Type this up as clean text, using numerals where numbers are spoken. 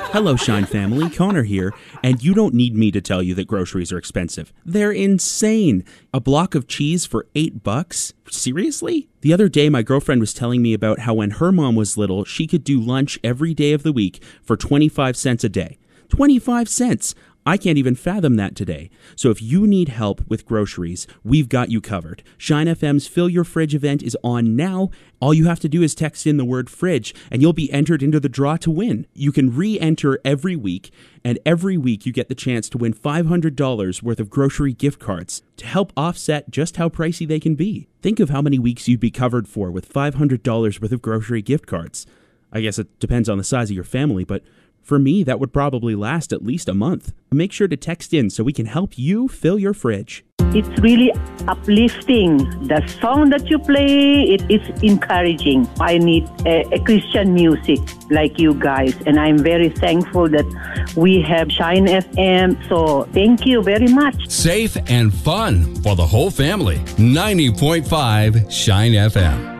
Hello, Shine family. Connor here, and you don't need me to tell you that groceries are expensive. They're insane. A block of cheese for $8? Seriously? The other day, my girlfriend was telling me about how when her mom was little, she could do lunch every day of the week for 25 cents a day. 25 cents! I can't even fathom that today. So if you need help with groceries, we've got you covered. Shine FM's Fill Your Fridge event is on now. All you have to do is text in the word fridge, and you'll be entered into the draw to win. You can re-enter every week, and every week you get the chance to win $500 worth of grocery gift cards to help offset just how pricey they can be. Think of how many weeks you'd be covered for with $500 worth of grocery gift cards. I guess it depends on the size of your family, but for me, that would probably last at least a month. Make sure to text in so we can help you fill your fridge. It's really uplifting. The song that you play, it is encouraging. I need a Christian music like you guys, and I'm very thankful that we have Shine FM. So thank you very much. Safe and fun for the whole family. 90.5 Shine FM.